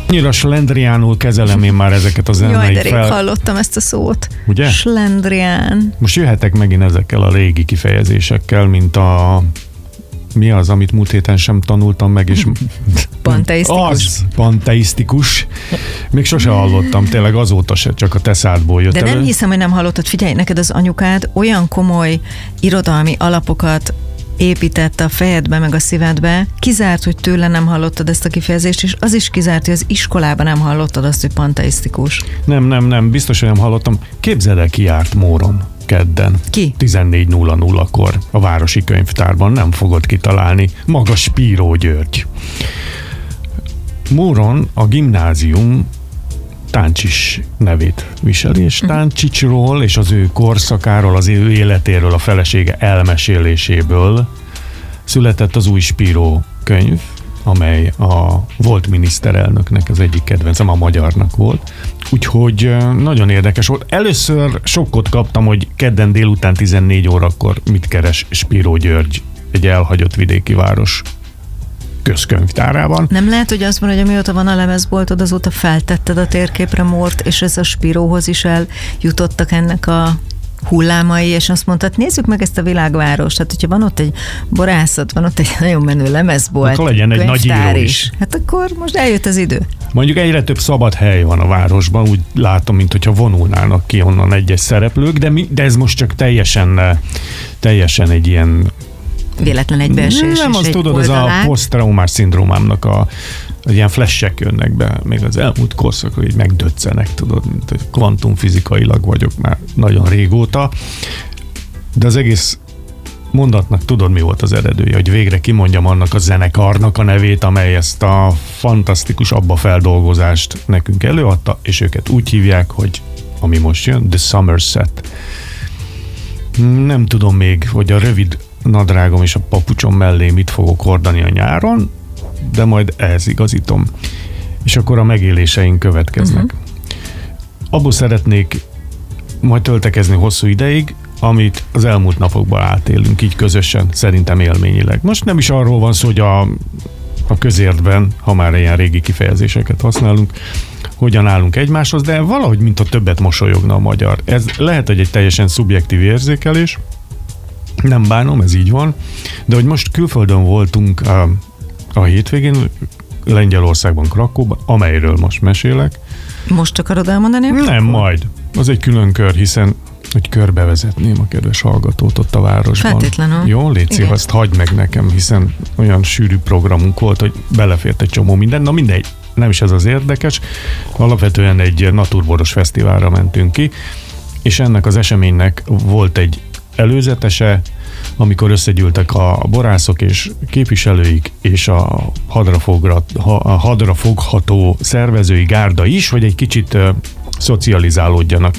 Annyira slendriánul kezelem én már ezeket a zenei Jaj, de rég hallottam ezt a szót. Ugye? Slendrián. Most jöhetek megint ezekkel a régi kifejezésekkel, mint mi az, amit múlt héten sem tanultam meg, és Panteisztikus. Az, panteisztikus. Még sose hallottam, tényleg azóta se, csak a te szádból jött De elő. nem hiszem, hogy nem hallottad. Figyelj, neked az anyukád olyan komoly irodalmi alapokat épített a fejedbe, meg a szívedbe, kizárt, hogy tőle nem hallottad ezt a kifejezést, és az is kizárt, hogy az iskolában nem hallottad azt, hogy panteisztikus. Nem, biztos, hogy nem hallottam. Képzeld el, ki járt Móron kedden. Ki? 14:00-kor a Városi Könyvtárban, nem fogod kitalálni. Maga Spíró György. Móron a gimnázium Táncsics nevét viseli, és Táncsicsról és az ő korszakáról, az ő életéről, a felesége elmeséléséből született az új Spíró könyv, amely a volt miniszterelnöknek az egyik kedvencem, a magyarnak volt. Úgyhogy nagyon érdekes volt. Először sokkot kaptam, hogy kedden délután 14 órakor mit keres Spíró György egy elhagyott vidéki város közkönyvtárában. Nem lehet, hogy az van, hogy amióta van a lemezboltod, azóta feltetted a térképre Mórt, és ez a Spíróhoz is eljutottak ennek a hullámai, és azt mondtad, nézzük meg ezt a világvárost. Tehát, hogyha van ott egy borászat, van ott egy nagyon menő lemezbolt, akkor legyen egy nagy író is. Hát akkor most eljött az idő. Mondjuk egyre több szabad hely van a városban, úgy látom, mintha vonulnának ki onnan egyes szereplők, de ez most csak teljesen egy ilyen véletlen egybeesés. Nem, azt tudod, ez a posztraumás szindrómámnak ilyen flashek jönnek be, még az elmúlt korszak, hogy megdöccenek, tudod, mint hogy kvantumfizikailag vagyok már nagyon régóta, de az egész mondatnak tudod, mi volt az eredője, hogy végre kimondjam annak a zenekarnak a nevét, amely ezt a fantasztikus abbafeldolgozást nekünk előadta, és őket úgy hívják, hogy ami most jön, The Somerset. Nem tudom még, hogy a rövid nadrágom és a papucsom mellé mit fogok hordani a nyáron, de majd ehhez igazítom. És akkor a megéléseink következnek. Abból szeretnék majd töltekezni hosszú ideig, amit az elmúlt napokban átélünk így közösen, szerintem élményileg. Most nem is arról van szó, hogy a közértben, ha már ilyen régi kifejezéseket használunk, hogyan állunk egymáshoz, de valahogy mint a többet mosolyogna a magyar. Ez lehet, hogy egy teljesen szubjektív érzékelés, nem bánom, ez így van, de hogy most külföldön voltunk a hétvégén, Lengyelországban, Krakóban, amelyről most mesélek. Most akarod elmondani? Nem, majd. Az egy külön kör, hiszen hogy körbevezetném a kedves hallgatót ott a városban. Feltétlenül. Jó, légy szíves, azt hagyd meg nekem, hiszen olyan sűrű programunk volt, hogy belefért egy csomó minden. Na mindegy, nem is ez az érdekes. Alapvetően egy naturboros fesztiválra mentünk ki, és ennek az eseménynek volt egy előzetese, amikor összegyűltek a borászok és képviselőik és a hadrafogható szervezői gárda is, hogy egy kicsit szocializálódjanak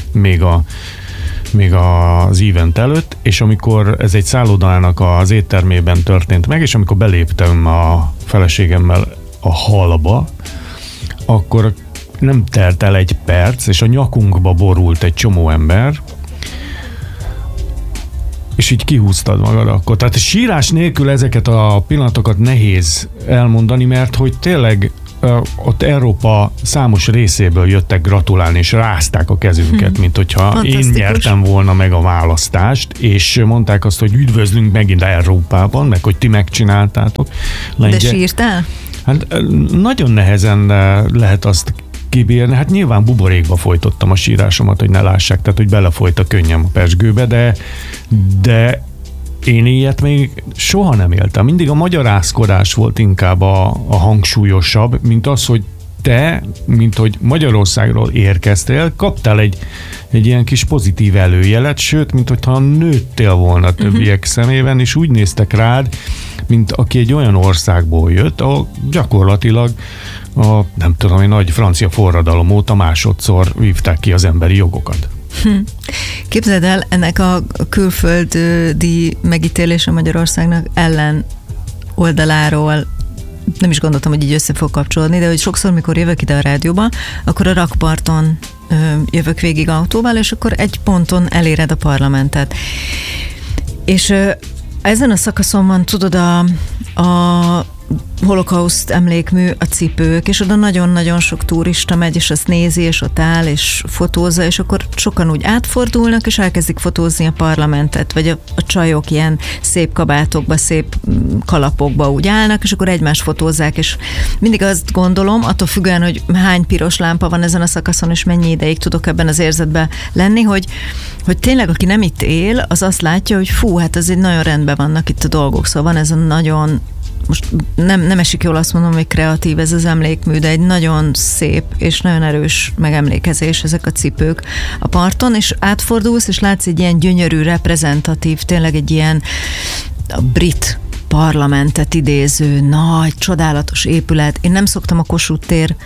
még az event előtt, és amikor ez egy szállodának az éttermében történt meg, és amikor beléptem a feleségemmel a hallba, akkor nem telt el egy perc, és a nyakunkba borult egy csomó ember, és így kihúztad magad akkor. Tehát sírás nélkül ezeket a pillanatokat nehéz elmondani, mert hogy tényleg ott Európa számos részéből jöttek gratulálni, és rázták a kezünket, mint hogyha én nyertem volna meg a választást, és mondták azt, hogy üdvözlünk megint Európában, meg hogy ti megcsináltátok. De sírtál? Hát nagyon nehezen lehet azt kibírni. Hát nyilván buborékba folytottam a sírásomat, hogy ne lássák, tehát hogy belefolyt a könnyem a pezsgőbe, de én ilyet még soha nem éltem. Mindig a magyarázkodás volt inkább a hangsúlyosabb, mint az, hogy te, mint hogy Magyarországról érkeztél, kaptál egy ilyen kis pozitív előjelet, sőt, mint hogyha nőttél volna többiek szemében, és úgy néztek rád, mint aki egy olyan országból jött, ahol gyakorlatilag nem tudom, egy nagy francia forradalom óta másodszor vívták ki az emberi jogokat. Képzeld el, ennek a külföldi megítélése Magyarországnak ellen oldaláról nem is gondoltam, hogy így össze fog kapcsolódni, de hogy sokszor, mikor jövök ide a rádióba, akkor a rakparton jövök végig autóval, és akkor egy ponton eléred a parlamentet. És ezen a szakaszon van, tudod, holokauszt emlékmű, a cipők, és oda nagyon-nagyon sok turista megy, és azt nézi, és ott áll, és fotózza, és akkor sokan úgy átfordulnak, és elkezdik fotózni a parlamentet, vagy a csajok ilyen szép kabátokba, szép kalapokba úgy állnak, és akkor egymást fotózzák, és mindig azt gondolom, attól függően, hogy hány piros lámpa van ezen a szakaszon, és mennyi ideig tudok ebben az érzetben lenni, hogy tényleg, aki nem itt él, az azt látja, hogy fú, hát azért nagyon rendben vannak itt a dolgok, szóval van ez a nagyon, most nem esik jól azt mondom, hogy kreatív ez az emlékmű, de egy nagyon szép és nagyon erős megemlékezés ezek a cipők a parton, és átfordulsz, és látsz egy ilyen gyönyörű, reprezentatív, tényleg egy ilyen a brit parlamentet idéző, nagy, csodálatos épület. Én nem szoktam a Kossuth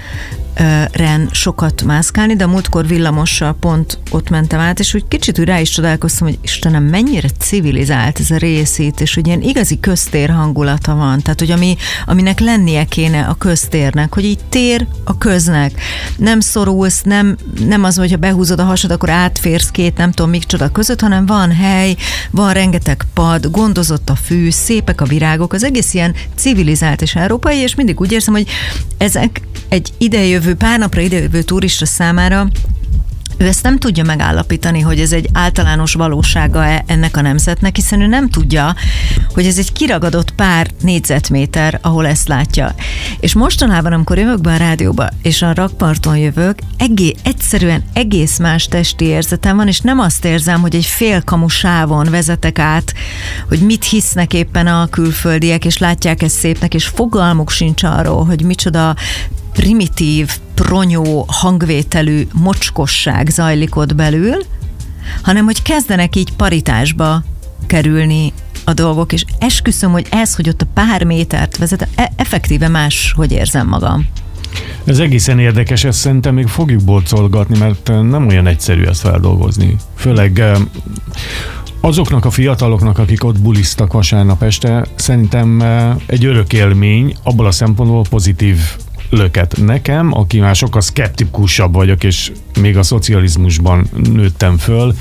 téren sokat mászkálni, de a múltkor villamossal pont ott mentem át, és úgy kicsit úgy rá is csodálkoztam, hogy Istenem, mennyire civilizált ez a rész itt, és hogy ilyen igazi köztér hangulata van. Tehát, hogy aminek lennie kéne a köztérnek, hogy így tér a köznek. Nem szorulsz, nem az, hogyha behúzod a hasad, akkor átférsz két, nem tudom, micsoda között, hanem van hely, van rengeteg pad, gondozott a fű, szépek a virágok, az egész ilyen civilizált és európai, és mindig úgy érzem, hogy ezek egy pár napra idejövő turista számára ő ezt nem tudja megállapítani, hogy ez egy általános valósága ennek a nemzetnek, hiszen ő nem tudja, hogy ez egy kiragadott pár négyzetméter, ahol ezt látja. És mostanában, amikor jövök be a rádióba, és a rakparton jövök, egyszerűen egész más testi érzetem van, és nem azt érzem, hogy egy félkamu sávon vezetek át, hogy mit hisznek éppen a külföldiek, és látják ezt szépnek, és fogalmuk sincs arról, hogy micsoda primitív, pronyó, hangvételű mocskosság zajlik ott belül, hanem hogy kezdenek így paritásba kerülni a dolgok, és esküszöm, hogy hogy ott a pár métert vezet, effektíve más, hogy érzem magam. Ez egészen érdekes, ezt szerintem még fogjuk bolcolgatni, mert nem olyan egyszerű ezt feldolgozni. Főleg azoknak a fiataloknak, akik ott bulisztak vasárnap este, szerintem egy örök élmény, abból a szempontból pozitív löket. Nekem, aki már sokkal szkeptikusabb vagyok, és még a szocializmusban nőttem föl,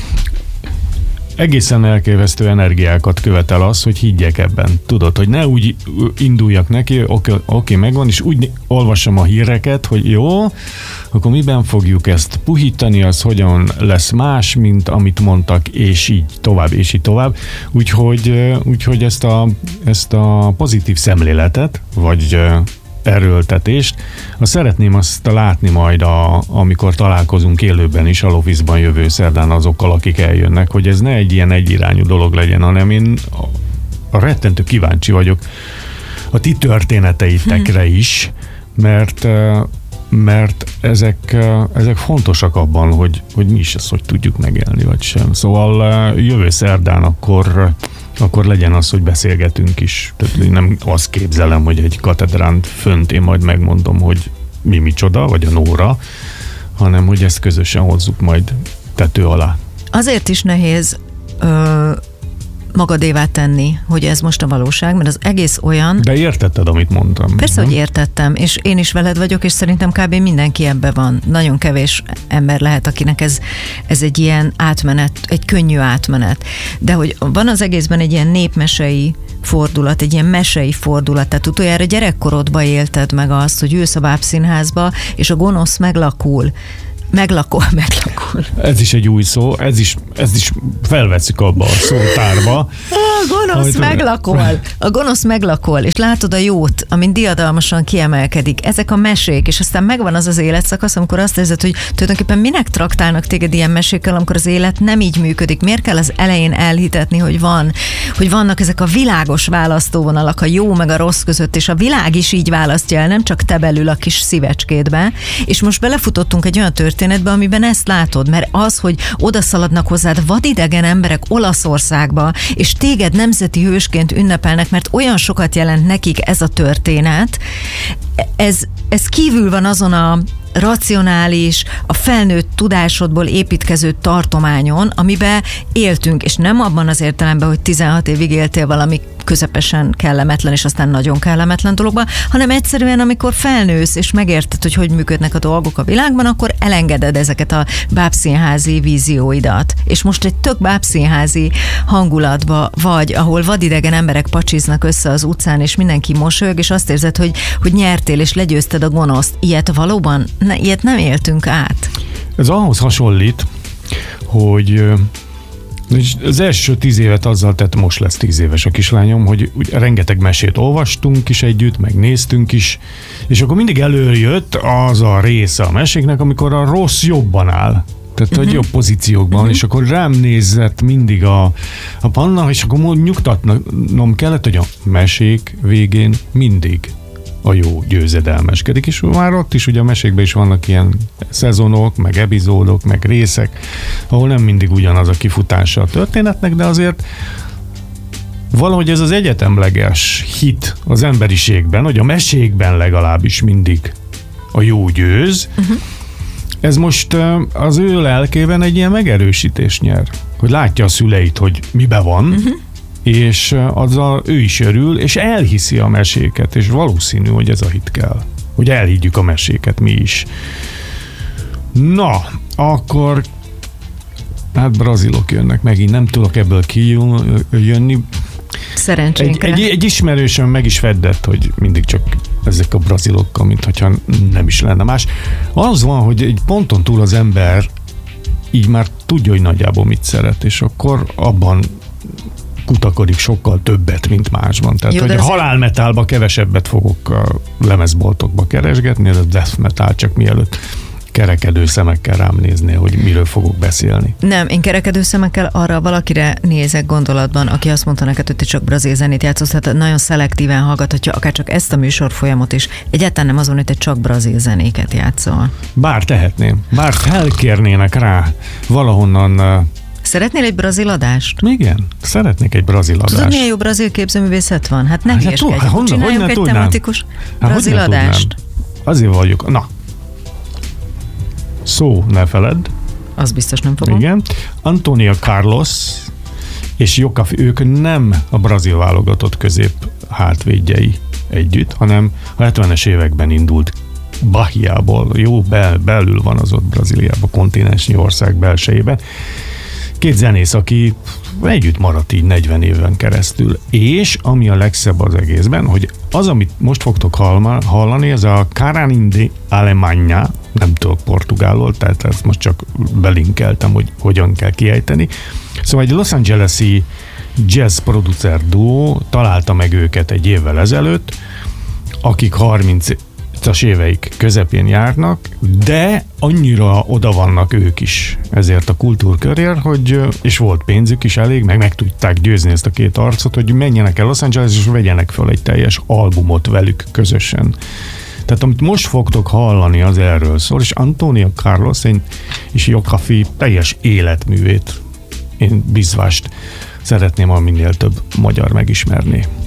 egészen elképesztő energiákat követel az, hogy higgyek ebben. Tudod, hogy ne úgy induljak neki, oké, megvan, és úgy olvassam a híreket, hogy jó, akkor miben fogjuk ezt puhítani, az hogyan lesz más, mint amit mondtak, és így tovább, és így tovább. Úgyhogy ezt a pozitív szemléletet, vagy erőltetést, szeretném azt látni majd, amikor találkozunk élőben is a Lofizban jövő szerdán azokkal, akik eljönnek, hogy ez ne egy ilyen egyirányú dolog legyen, hanem én rettentő kíváncsi vagyok a ti történeteitekre is, mert ezek fontosak abban, hogy mi is ezt, hogy tudjuk megélni, vagy sem. Szóval jövő szerdán akkor legyen az, hogy beszélgetünk is. Tehát nem azt képzelem, hogy egy katedrán fönt én majd megmondom, hogy mi micsoda, vagy a Nóra, hanem hogy ezt közösen hozzuk majd tető alá. Azért is nehéz magadévá tenni, hogy ez most a valóság, mert az egész olyan... De értetted, amit mondtam. Persze, hogy értettem, és én is veled vagyok, és szerintem kb. Mindenki ebbe van. Nagyon kevés ember lehet, akinek ez egy ilyen átmenet, egy könnyű átmenet. De hogy van az egészben egy ilyen népmesei fordulat, egy ilyen mesei fordulat, tehát utoljára gyerekkorodban élted meg azt, hogy ülsz a bábszínházba, és a gonosz meglakul. Meglakol. Ez is egy új szó, ez is felveszik abba a szótárba. A gonosz meglakol, és látod a jót, amin diadalmasan kiemelkedik. Ezek a mesék, és aztán megvan az életszakasz, amikor azt érzed, hogy tulajdonképpen minek traktálnak téged ilyen mesékkel, amikor az élet nem így működik. Miért kell az elején elhitetni, hogy vannak ezek a világos választóvonalak a jó meg a rossz között, és a világ is így választja el, nem csak te belül a kis szívecskédbe. És most belefutottunk egy olyan történetbe, amiben ezt látod, mert az, hogy odaszaladnak hozzád vadidegen emberek Olaszországba, és téged nemzeti hősként ünnepelnek, mert olyan sokat jelent nekik ez a történet, ez kívül van azon a racionális, a felnőtt tudásodból építkező tartományon, amiben éltünk, és nem abban az értelemben, hogy 16 évig éltél valami közepesen kellemetlen, és aztán nagyon kellemetlen dologban, hanem egyszerűen, amikor felnősz, és megérted, hogy működnek a dolgok a világban, akkor elengeded ezeket a bábszínházi vízióidat. És most egy tök bábszínházi hangulatba vagy, ahol vadidegen emberek pacsiznak össze az utcán, és mindenki mosolyog, és azt érzed, hogy nyertél, és legyőzted a gonoszt. Ilyet valóban, ilyet nem éltünk át. Ez ahhoz hasonlít, hogy az első 10 évet azzal tett, most lesz 10 éves a kislányom, hogy rengeteg mesét olvastunk is együtt, meg néztünk is, és akkor mindig előjött az a része a meséknek, amikor a rossz jobban áll. Tehát, hogy jobb pozíciókban, és akkor rám nézett mindig a Panna, és akkor nyugtatnom kellett, hogy a mesék végén mindig a jó győzedelmeskedik, és már ott is ugye a mesékben is vannak ilyen szezonok, meg epizódok, meg részek, ahol nem mindig ugyanaz a kifutása a történetnek, de azért valahogy ez az egyetemleges hit az emberiségben, hogy a mesékben legalábbis mindig a jó győz, ez most az ő lelkében egy ilyen megerősítés nyer, hogy látja a szüleit, hogy mibe van, és azzal ő is örül, és elhiszi a meséket, és valószínű, hogy ez a hit kell, hogy elhiggyük a meséket mi is. Na, akkor hát brazilok jönnek megint, nem tudok ebből kijönni. Szerencsénkre. Egy ismerősöm meg is feddett, hogy mindig csak ezek a brazilokkal, mint hogyha nem is lenne más. Az van, hogy egy ponton túl az ember így már tudja, hogy nagyjából mit szeret, és akkor abban kutakodik sokkal többet, mint másban. Tehát, hogy a halálmetálba kevesebbet fogok a lemezboltokba keresgetni, ez a death metal, csak mielőtt kerekedő szemekkel rám néznél, hogy miről fogok beszélni. Nem, én kerekedő szemekkel arra valakire nézek gondolatban, aki azt mondta neked, hogy te csak brazil zenét játszol, tehát nagyon szelektíven hallgathatja akár csak ezt a műsorfolyamot is. Egyáltalán nem azon, hogy te csak brazil zenéket játszol. Bár tehetném, bár felkérnének rá valahonnan. Szeretnél egy brazil adást? Igen, szeretnék egy brazil adást. Tudod, milyen jó brazil képzőművészet van? Hát ne hülyeskedj, csináljunk egy tematikus brazil adást. Azért vagyok. Na, szó ne feledd. Az biztos nem fogom. Igen. Antónia Carlos és Jokafi, ők nem a brazil válogatott közép hátvédjei együtt, hanem a 70-es években indult Bahiából, jó belül van az ott Brazíliában, kontinensnyi ország belsejében. Két zenész, aki együtt maradt így 40 éven keresztül. És ami a legszebb az egészben, hogy az, amit most fogtok hallani, ez a Carnaval Alemanha, nem tudok portugálul, tehát ezt most csak belinkeltem, hogy hogyan kell kiejteni. Szóval egy Los Angeles-i jazz producer duó találta meg őket egy évvel ezelőtt, akik 30-as éveik közepén járnak, de annyira oda vannak ők is ezért a kultúrkörért, hogy, és volt pénzük is elég, meg tudták győzni ezt a két arcot, hogy menjenek el Los Angeles, és vegyenek fel egy teljes albumot velük közösen. Tehát amit most fogtok hallani, az erről szól, és Antónia Carlos és Jokafi teljes életművét, én bizvást szeretném, ha minél több magyar megismerni.